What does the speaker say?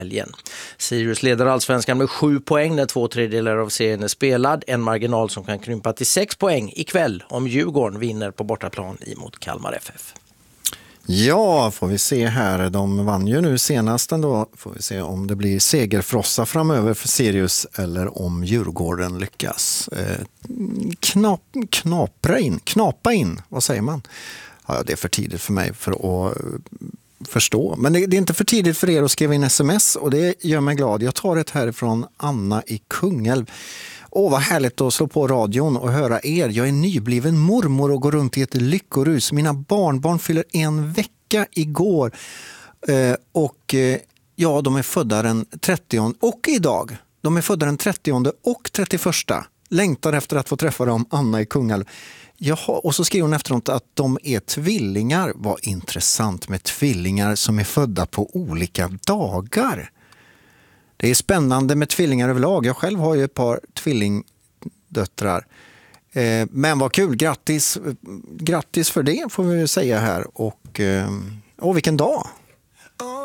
helgen. Sirius leder allsvenskan med 7 poäng när 2/3 av serien är spelad. En marginal som kan krympa till 6 poäng ikväll om Djurgården vinner på bortaplan emot Kalmar FF. Ja, får vi se här. De vann ju nu senast ändå. Får vi se om det blir segerfrossa framöver för Sirius eller om Djurgården lyckas knapa in. Vad säger man? Ja, det är för tidigt för mig för att förstå. Men det är inte för tidigt för er att skriva in sms och det gör mig glad. Jag tar ett härifrån Anna i Kungälv. Vad härligt att slå på radion och höra er. Jag är nybliven mormor och går runt i ett lyckorus. Mina barnbarn fyller 1 vecka igår. De är födda den 30 och idag. De är födda den 30 och 31. Längtar efter att få träffa dem, Anna i Kungälv. Jaha, och så skriver hon efteråt att de är tvillingar. Vad intressant med tvillingar som är födda på olika dagar. Det är spännande med tvillingar överlag. Jag själv har ju ett par tvillingdöttrar. Men vad kul, grattis för det får vi säga här. Och vilken dag!